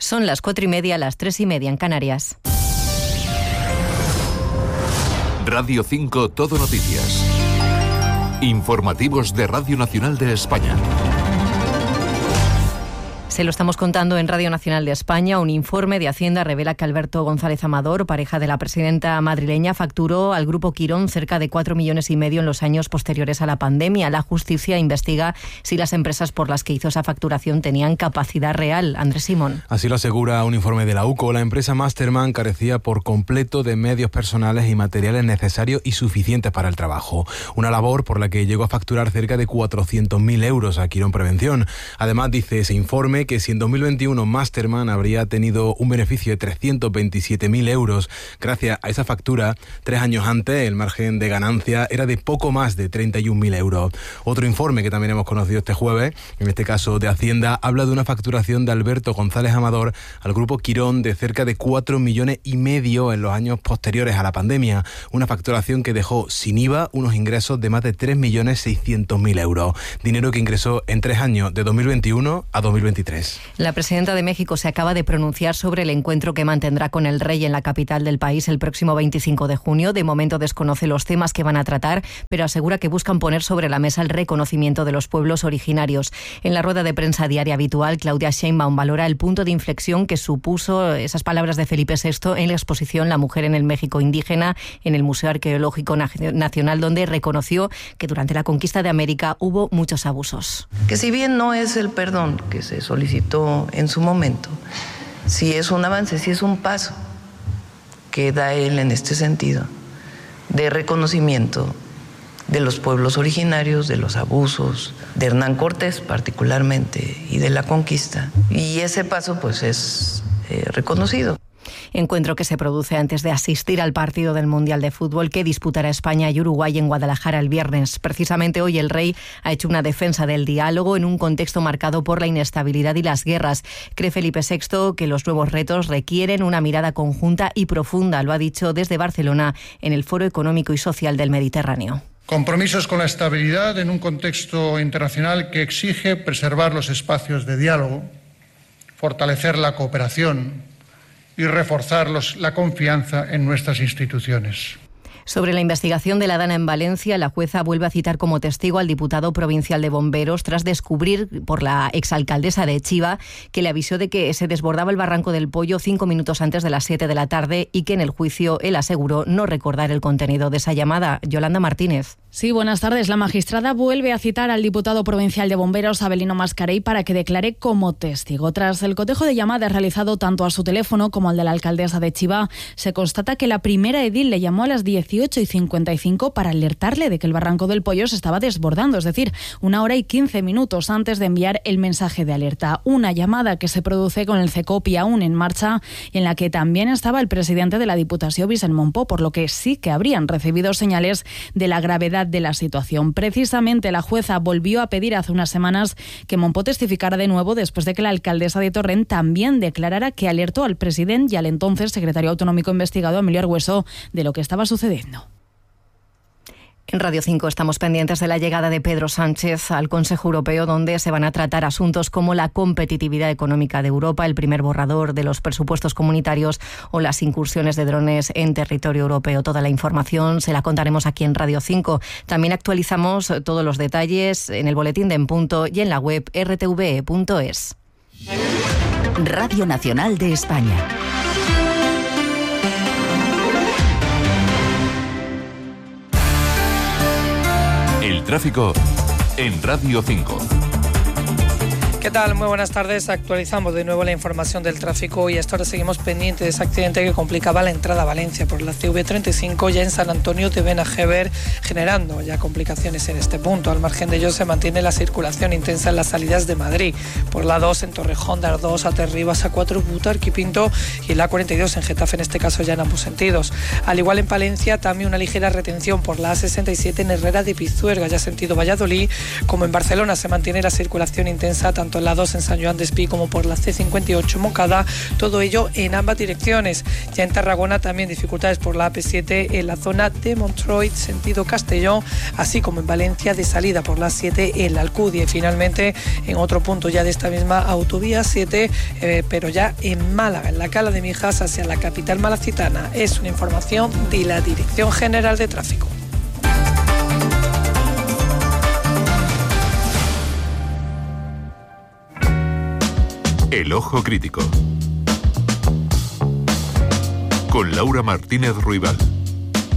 Son las 4:30, las 3:30 en Canarias. Radio 5 Todo Noticias. Informativos de Radio Nacional de España. Se lo estamos contando en Radio Nacional de España. Un informe de Hacienda revela que Alberto González Amador, pareja de la presidenta madrileña, facturó al Grupo Quirón cerca de 4,5 millones en los años posteriores a la pandemia. La justicia investiga si las empresas por las que hizo esa facturación tenían capacidad real. Andrés Simón. Así lo asegura un informe de la UCO. La empresa Masterman carecía por completo de medios personales y materiales necesarios y suficientes para el trabajo. Una labor por la que llegó a facturar cerca de 400.000 euros a Quirón Prevención. Además, dice ese informe que si en 2021 Masterman habría tenido un beneficio de 327.000 euros gracias a esa factura, 3 años antes el margen de ganancia era de poco más de 31.000 euros. Otro informe que también hemos conocido este jueves, en este caso de Hacienda, habla de una facturación de Alberto González Amador al Grupo Quirón de cerca de 4,5 millones en los años posteriores a la pandemia. Una facturación que dejó sin IVA unos ingresos de más de 3.600.000 euros. Dinero que ingresó en 3 años, de 2021 a 2023. La presidenta de México se acaba de pronunciar sobre el encuentro que mantendrá con el rey en la capital del país el próximo 25 de junio. De momento desconoce los temas que van a tratar, pero asegura que buscan poner sobre la mesa el reconocimiento de los pueblos originarios. En la rueda de prensa diaria habitual, Claudia Sheinbaum valora el punto de inflexión que supuso esas palabras de Felipe VI en la exposición La mujer en el México indígena en el Museo Arqueológico Nacional, donde reconoció que durante la conquista de América hubo muchos abusos. Que si bien no es el perdón que se solicitó en su momento, sí es un avance, sí es un paso que da él en este sentido de reconocimiento de los pueblos originarios, de los abusos, de Hernán Cortés particularmente y de la conquista. Y ese paso pues es reconocido. Encuentro que se produce antes de asistir al partido del Mundial de Fútbol que disputará España y Uruguay en Guadalajara el viernes. Precisamente hoy el rey ha hecho una defensa del diálogo en un contexto marcado por la inestabilidad y las guerras. Cree Felipe VI que los nuevos retos requieren una mirada conjunta y profunda. Lo ha dicho desde Barcelona en el Foro Económico y Social del Mediterráneo. Compromisos con la estabilidad en un contexto internacional que exige preservar los espacios de diálogo, fortalecer la cooperación y reforzar la confianza en nuestras instituciones. Sobre la investigación de la Dana en Valencia, la jueza vuelve a citar como testigo al diputado provincial de Bomberos tras descubrir por la exalcaldesa de Chiva que le avisó de que se desbordaba el barranco del Pollo 5 minutos antes de las 7 de la tarde y que en el juicio él aseguró no recordar el contenido de esa llamada. Yolanda Martínez. Sí, buenas tardes. La magistrada vuelve a citar al diputado provincial de Bomberos, Abelino Mascarell, para que declare como testigo. Tras el cotejo de llamadas realizado tanto a su teléfono como al de la alcaldesa de Chiva, se constata que la primera edil le llamó a las 18:55 para alertarle de que el barranco del Pollo se estaba desbordando, es decir, 1 hora y 15 minutos antes de enviar el mensaje de alerta. Una llamada que se produce con el CECOPI aún en marcha y en la que también estaba el presidente de la Diputación, Vicent Montpó, por lo que sí que habrían recibido señales de la gravedad de la situación. Precisamente la jueza volvió a pedir hace unas semanas que Montpó testificara de nuevo después de que la alcaldesa de Torrent también declarara que alertó al presidente y al entonces secretario autonómico investigado, Emilio Argüeso, de lo que estaba sucediendo. En Radio 5 estamos pendientes de la llegada de Pedro Sánchez al Consejo Europeo, donde se van a tratar asuntos como la competitividad económica de Europa, el primer borrador de los presupuestos comunitarios o las incursiones de drones en territorio europeo. Toda la información se la contaremos aquí en Radio 5. También actualizamos todos los detalles en el boletín de En Punto y en la web rtve.es. Radio Nacional de España. El tráfico en Radio 5. ¿Qué tal? Muy buenas tardes. Actualizamos de nuevo la información del tráfico y hasta ahora seguimos pendientes de ese accidente que complicaba la entrada a Valencia por la CV35 ya en San Antonio de Benajever, generando ya complicaciones en este punto. Al margen de ello se mantiene la circulación intensa en las salidas de Madrid, por la 2 en Torrejón de Ardoz, Aterribas, A4 Butarque y Pinto y la A42 en Getafe, en este caso ya en ambos sentidos. Al igual en Palencia, también una ligera retención por la A67 en Herrera de Pisuerga, ya sentido Valladolid, como en Barcelona se mantiene la circulación intensa tanto tanto en la 2 en San Joan de Espí como por la C58 Moncada, todo ello en ambas direcciones. Ya en Tarragona también dificultades por la AP7 en la zona de Montreuil, sentido Castellón, así como en Valencia de salida por la 7 en la Alcudia. Y finalmente en otro punto ya de esta misma autovía 7, pero ya en Málaga, en la Cala de Mijas hacia la capital malacitana. Es una información de la Dirección General de Tráfico. El Ojo Crítico con Laura Martínez Ruibal.